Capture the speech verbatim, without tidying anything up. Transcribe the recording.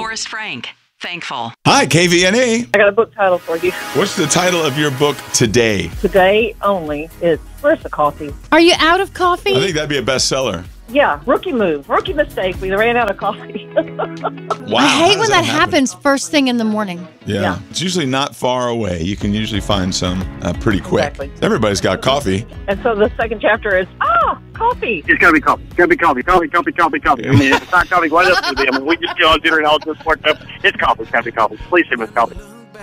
Forrest Frank. Thankful. Hi, K V N A. I got a book title for you. What's the title of your book today? Today only is Where's the Coffee? Are you out of coffee? I think that'd be a bestseller. Yeah, rookie move, rookie mistake. We ran out of coffee. Wow. I how hate does when that, happen? happens first thing in the morning. Yeah. Yeah. It's usually not far away. You can usually find some uh, pretty quick. Exactly. Everybody's got coffee. And so the second chapter is, ah, coffee. It's gotta be coffee. It's gotta be coffee. Coffee, coffee, coffee, coffee. I mean, if it's not coffee, what else would it be? I mean, we just get on dinner and all this worked up. It's coffee. It's gotta be coffee. Please say it's coffee.